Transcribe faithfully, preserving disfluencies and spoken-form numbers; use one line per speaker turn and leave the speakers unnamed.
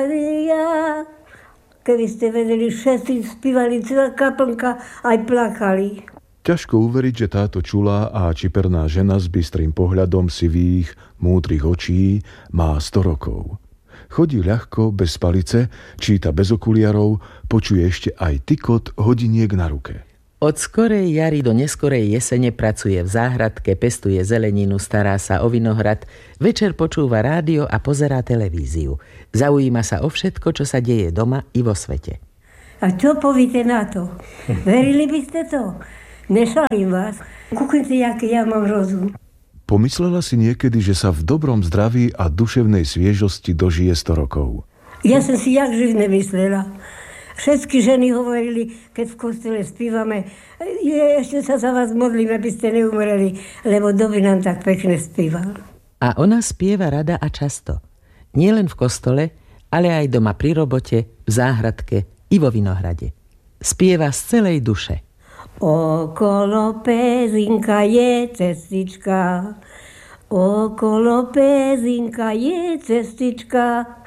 Ja, keby ste vedeli, všetci spívali, celá kaplnka, aj plakali.
Ťažko uveriť, že táto čulá a čiperná žena s bystrým pohľadom sivých, múdrych očí má sto rokov. Chodí ľahko, bez palice, číta bez okuliarov, počuje ešte aj tykot hodiniek na ruke.
Od skorej jary do neskorej jesene pracuje v záhradke, pestuje zeleninu, stará sa o vinohrad, večer počúva rádio a pozerá televíziu. Zaujíma sa o všetko, čo sa deje doma i vo svete.
A čo povíte na to? Verili by ste to? Nešalím vás. Kúknite, aký ja mám rozum.
Pomyslela si niekedy, že sa v dobrom zdraví a duševnej sviežosti dožije sto rokov?
Ja som si jak živ nemyslela. Všetky ženy hovorili, keď v kostele spívame, je, ešte sa za vás modlím, aby ste neumreli, lebo Doby nám tak pekne spíval.
A ona spieva rada a často. Nie len v kostole, ale aj doma pri robote, v záhradke i vo vinohrade. Spieva z celej duše.
Okolo Pezinka je cestička, okolo Pezinka je cestička,